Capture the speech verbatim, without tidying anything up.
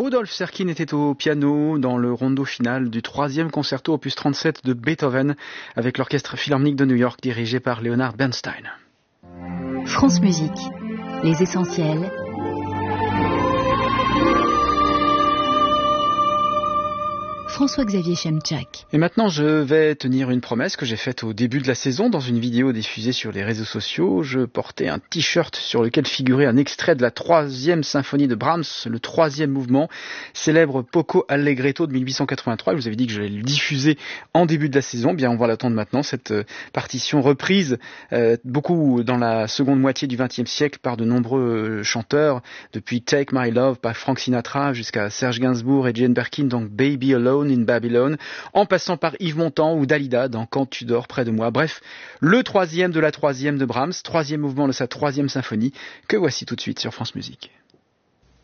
Rudolf Serkin était au piano dans le rondo final du troisième concerto opus trente-sept de Beethoven avec l'Orchestre Philharmonique de New York dirigé par Leonard Bernstein. France Musique, les essentiels. François-Xavier Chemchak. Et maintenant, je vais tenir une promesse que j'ai faite au début de la saison dans une vidéo diffusée sur les réseaux sociaux. Je portais un t-shirt sur lequel figurait un extrait de la troisième symphonie de Brahms, le troisième mouvement, célèbre Poco Allegretto de mille huit cent quatre-vingt-trois. Je vous avais dit que je vais le diffuser en début de la saison. Bien, on va l'attendre maintenant, cette partition reprise euh, beaucoup dans la seconde moitié du vingtième siècle par de nombreux chanteurs, depuis Take My Love par Frank Sinatra jusqu'à Serge Gainsbourg et Jane Birkin, donc Baby Alone in Babylon, en passant par Yves Montand ou Dalida dans Quand tu dors près de moi. Bref, le troisième de la troisième de Brahms, troisième mouvement de sa troisième symphonie, que voici tout de suite sur France Musique.